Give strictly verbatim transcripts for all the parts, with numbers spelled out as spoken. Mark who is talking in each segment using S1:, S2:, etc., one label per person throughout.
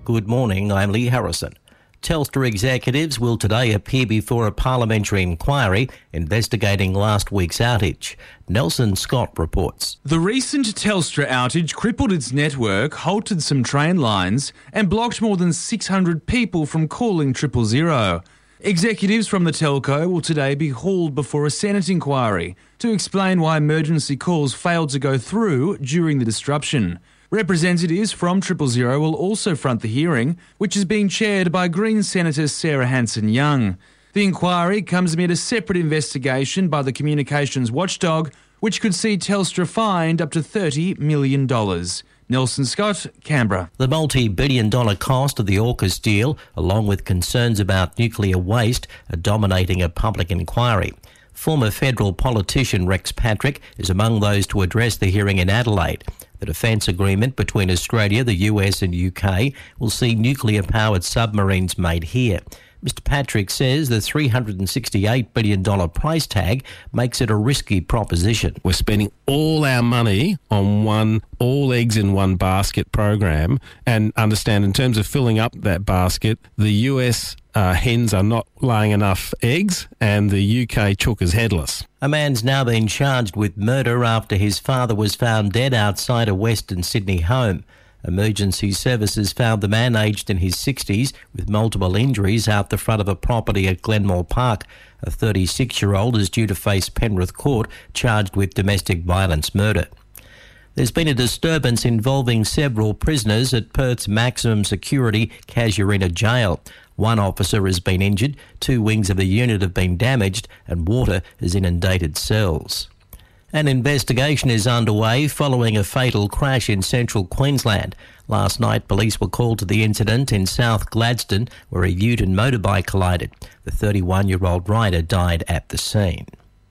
S1: Good morning, I'm Lee Harrison. Telstra executives will today appear before a parliamentary inquiry investigating last week's outage. Nelson Scott reports.
S2: The recent Telstra outage crippled its network, halted some train lines and blocked more than six hundred people from calling triple zero. Executives from the telco will today be hauled before a Senate inquiry to explain why emergency calls failed to go through during the disruption. Representatives from Triple Zero will also front the hearing, which is being chaired by Green Senator Sarah Hanson-Young. The inquiry comes amid a separate investigation by the communications watchdog, which could see Telstra fined up to thirty million dollars. Nelson Scott, Canberra.
S1: The multi-billion dollar cost of the AUKUS deal, along with concerns about nuclear waste, are dominating a public inquiry. Former federal politician Rex Patrick is among those to address the hearing in Adelaide. The defence agreement between Australia, the U S and U K will see nuclear-powered submarines made here. Mister Patrick says the three hundred sixty-eight billion dollars price tag makes it a risky proposition.
S3: We're spending all our money on one all eggs in one basket program, and understand in terms of filling up that basket, the U S uh, hens are not laying enough eggs and the U K chook is headless.
S1: A man's now been charged with murder after his father was found dead outside a Western Sydney home. Emergency services found the man aged in his sixties with multiple injuries out the front of a property at Glenmore Park. A thirty-six-year-old is due to face Penrith Court charged with domestic violence murder. There's been a disturbance involving several prisoners at Perth's maximum security Casuarina jail. One officer has been injured, two wings of the unit have been damaged, and water has inundated cells. An investigation is underway following a fatal crash in central Queensland. Last night, police were called to the incident in South Gladstone, where a ute and motorbike collided. The thirty-one-year-old rider died at the scene.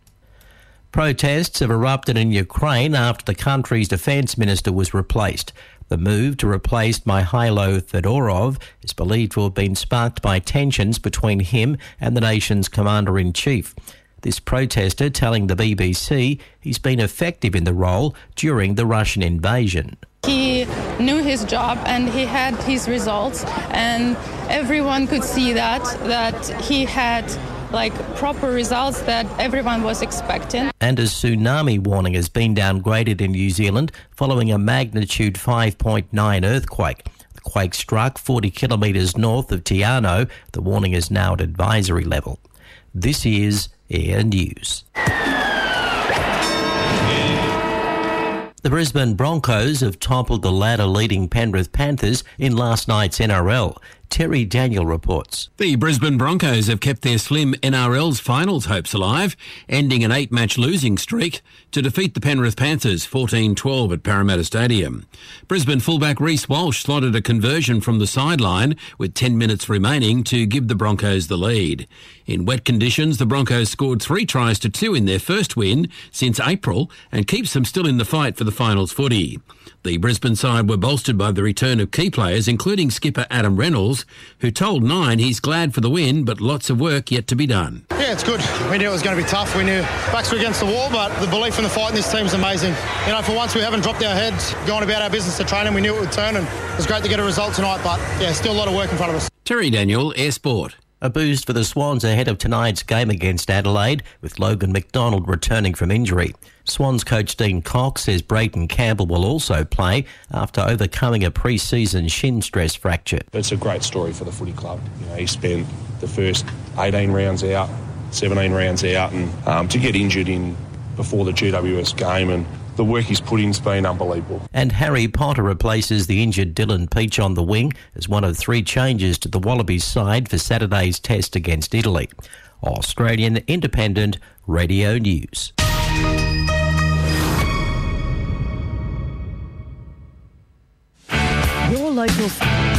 S1: Protests have erupted in Ukraine after the country's defence minister was replaced. The move to replace Mikhailo Fedorov is believed to have been sparked by tensions between him and the nation's commander-in-chief. This protester telling the B B C he's been effective in the role during the Russian invasion.
S4: He knew his job and he had his results, and everyone could see that, that he had like proper results that everyone was expecting.
S1: And a tsunami warning has been downgraded in New Zealand following a magnitude five point nine earthquake. The quake struck forty kilometres north of Te Anau. The warning is now at advisory level. This is Air News. The Brisbane Broncos have toppled the ladder-leading Penrith Panthers in last night's N R L. Terry Daniel reports.
S5: The Brisbane Broncos have kept their slim N R L's finals hopes alive, ending an eight-match losing streak to defeat the Penrith Panthers fourteen twelve at Parramatta Stadium. Brisbane fullback Reece Walsh slotted a conversion from the sideline with ten minutes remaining to give the Broncos the lead. In wet conditions, the Broncos scored three tries to two in their first win since April and keeps them still in the fight for the finals footy. The Brisbane side were bolstered by the return of key players, including skipper Adam Reynolds, who told Nine he's glad for the win, but lots of work yet to be done.
S6: Yeah, it's good. We knew it was going to be tough. We knew backs were against the wall, but the belief in the fight in this team is amazing. You know, for once we haven't dropped our heads, going about our business to training. We knew it would turn, and it was great to get a result tonight, but yeah, still a lot of work in front of us.
S5: Terry Daniel, Air Sport.
S1: A boost for the Swans ahead of tonight's game against Adelaide, with Logan McDonald returning from injury. Swans coach Dean Cox says Brayden Campbell will also play after overcoming a pre-season shin stress fracture.
S7: It's a great story for the footy club. You know, he spent the first eighteen rounds out, seventeen rounds out, and um, to get injured in before the G W S game, and the work he's put in's been unbelievable.
S1: And Harry Potter replaces the injured Dylan Peach on the wing as one of three changes to the Wallabies side for Saturday's test against Italy. Australian Independent Radio News.
S8: Your local...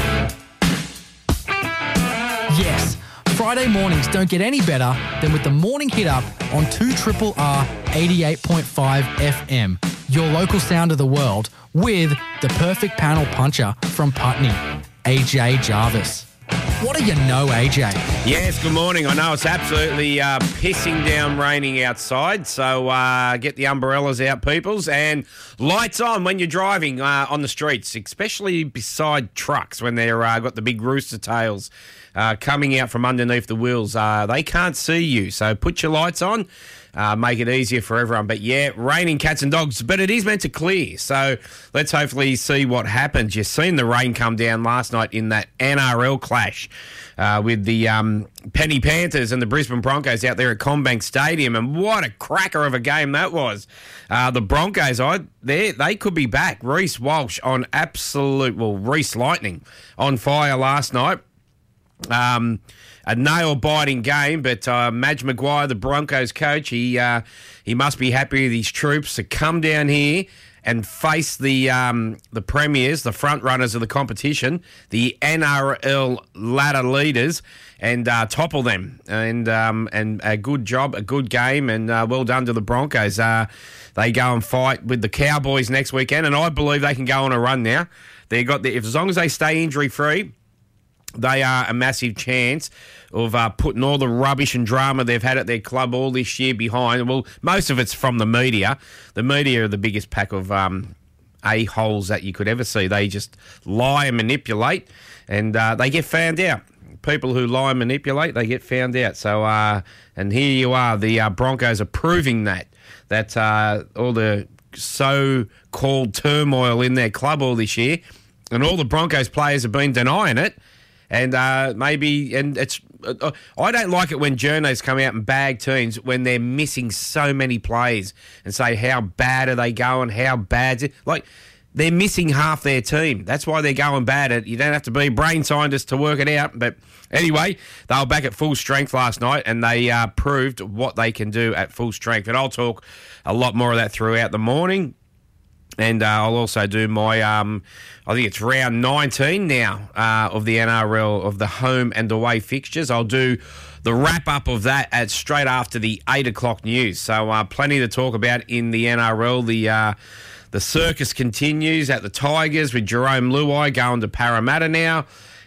S8: Yes, Friday mornings don't get any better than with the Morning Hit Up on two R R R eighty-eight point five F M. Your local sound of the world with the perfect panel puncher from Putney, A J Jarvis. What do you know, A J?
S9: Yes, good morning. I know it's absolutely uh, pissing down raining outside, so uh, get the umbrellas out, peoples, and lights on when you're driving uh, on the streets, especially beside trucks when they've uh, got the big rooster tails uh, coming out from underneath the wheels. Uh, they can't see you, so put your lights on. Uh, make it easier for everyone. But yeah, raining cats and dogs, but it is meant to clear. So let's hopefully see what happens. You've seen the rain come down last night in that N R L clash uh, with the um, Penny Panthers and the Brisbane Broncos out there at CommBank Stadium. And what a cracker of a game that was. Uh, the Broncos, I they, they could be back. Reece Walsh on absolute, well, Reece Lightning on fire last night. Um, a nail-biting game, but uh, Madge Maguire, the Broncos coach, he uh, he must be happy with his troops to come down here and face the um, the premiers, the front runners of the competition, the N R L ladder leaders, and uh, topple them. And um, and a good job, a good game, and uh, well done to the Broncos. Uh, they go and fight with the Cowboys next weekend, and I believe they can go on a run now. They got the, if as long as they stay injury-free, they are a massive chance of uh, putting all the rubbish and drama they've had at their club all this year behind. Well, most of it's from the media. The media are the biggest pack of um, a-holes that you could ever see. They just lie and manipulate, and uh, they get found out. People who lie and manipulate, they get found out. So, uh, and here you are, the uh, Broncos are proving that, that uh, all the so-called turmoil in their club all this year, and all the Broncos players have been denying it. And uh, maybe, and it's, uh, I don't like it when journos come out and bag teams when they're missing so many players and say how bad are they going, how bad's it. Like, they're missing half their team. That's why they're going bad at. You don't have to be a brain scientist to work it out. But anyway, they were back at full strength last night, and they uh, proved what they can do at full strength. And I'll talk a lot more of that throughout the morning. And uh, I'll also do my, um, I think it's round nineteen now uh, of the N R L, of the home and away fixtures. I'll do the wrap-up of that at straight after the eight o'clock news. So uh, plenty to talk about in the N R L. The uh, the circus continues at the Tigers with Jerome Luai going to Parramatta now.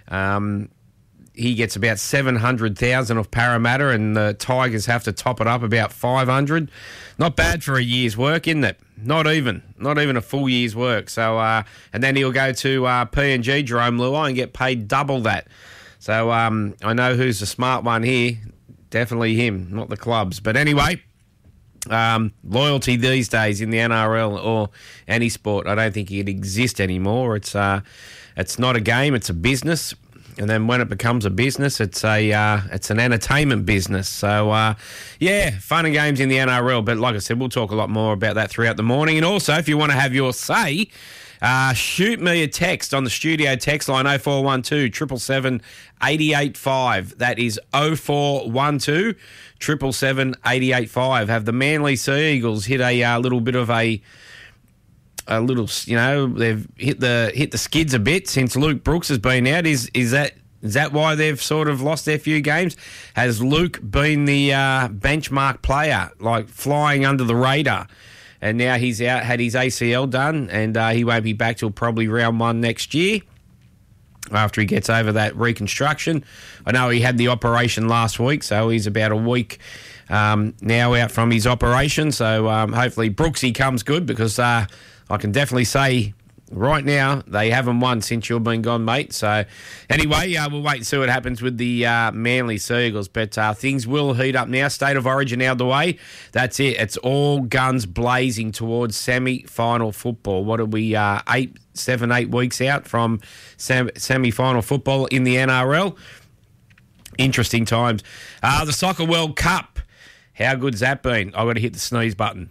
S9: Um, he gets about seven hundred thousand dollars of Parramatta, and the Tigers have to top it up about five hundred thousand dollars. Not bad for a year's work, isn't it? Not even. Not even a full year's work. So, uh, and then he'll go to uh, P N G, Jerome Luai, and get paid double that. So um, I know who's the smart one here. Definitely him, not the clubs. But anyway, um, loyalty these days in the N R L or any sport, I don't think it exists anymore. It's uh, it's not a game, it's a business. And then when it becomes a business, it's a uh, it's an entertainment business. So, uh, yeah, fun and games in the N R L. But like I said, we'll talk a lot more about that throughout the morning. And also, if you want to have your say, uh, shoot me a text on the studio text line oh four one two, seven seven seven, eight eight five. That is oh four one two, seven seven seven, eight eight five. Have the Manly Sea Eagles hit a uh, little bit of a... A little, you know, they've hit the hit the skids a bit since Luke Brooks has been out. Is is that is that why they've sort of lost their few games? Has Luke been the uh, benchmark player, like flying under the radar, and now he's out, had his A C L done, and uh, he won't be back till probably round one next year after he gets over that reconstruction. I know he had the operation last week, so he's about a week um, now out from his operation. So um, hopefully Brooksy comes good, because uh, I can definitely say right now they haven't won since you've been gone, mate. So anyway, uh, we'll wait and see what happens with the uh, Manly Sea Eagles. But uh, things will heat up now. State of Origin out the way. That's it. It's all guns blazing towards semi-final football. What are we, uh, eight, seven, eight weeks out from sem- semi-final football in the N R L? Interesting times. Uh, the Soccer World Cup. How good's that been? I've got to hit the sneeze button.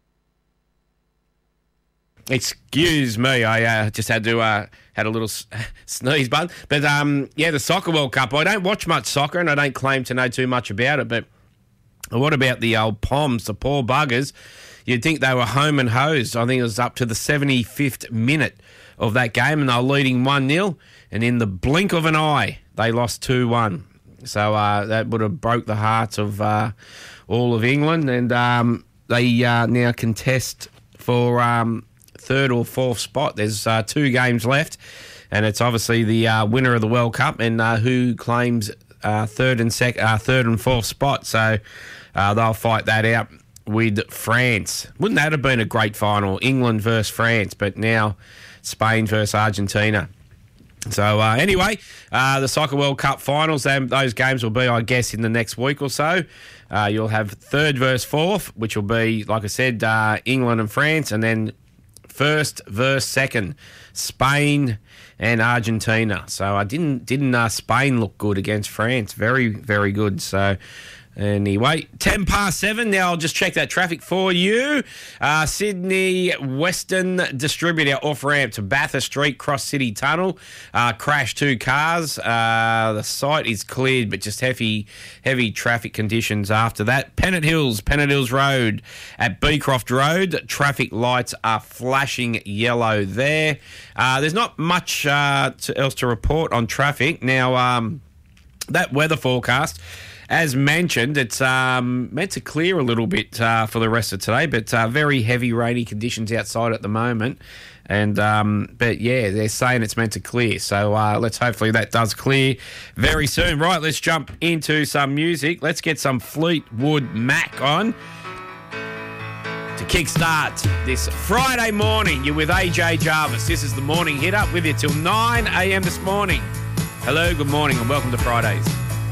S9: Excuse me, I uh, just had to uh, had a little s- sneeze button. But um, yeah, the Soccer World Cup. I don't watch much soccer, and I don't claim to know too much about it. But what about the old Poms, the poor buggers? You'd think they were home and hosed. I think it was up to the seventy-fifth minute of that game, and they were leading one nil. And in the blink of an eye, they lost two one. So uh, that would have broke the hearts of uh, all of England, and um, they uh, now contest for. Um, third or fourth spot. There's uh, two games left, and it's obviously the uh, winner of the World Cup and uh, who claims uh, third and sec- uh, third and fourth spot. So uh, they'll fight that out with France. Wouldn't that have been a great final? England versus France, but now Spain versus Argentina. So uh, anyway, uh, the Soccer World Cup finals, them, those games will be, I guess, in the next week or so. Uh, you'll have third versus fourth, which will be, like I said, uh, England and France, and then first versus second, Spain and Argentina. So I didn't didn't uh, Spain look good against France? Very, very good. So anyway, ten past seven. Now I'll just check that traffic for you. Uh, Sydney Western Distributor off-ramp to Bathurst Street, Cross City Tunnel. Uh, crashed two cars. Uh, the site is cleared, but just heavy heavy traffic conditions after that. Pennant Hills, Pennant Hills Road at Beecroft Road. Traffic lights are flashing yellow there. Uh, there's not much uh, to, else to report on traffic. Now, um, that weather forecast, as mentioned, it's um, meant to clear a little bit uh, for the rest of today, but uh, very heavy rainy conditions outside at the moment. And um, but yeah, they're saying it's meant to clear. So uh, let's hopefully that does clear very soon. Right, let's jump into some music. Let's get some Fleetwood Mac on to kickstart this Friday morning. You're with A J Jarvis. This is the Morning Hit Up with you till nine a.m. this morning. Hello, good morning, and welcome to Fridays.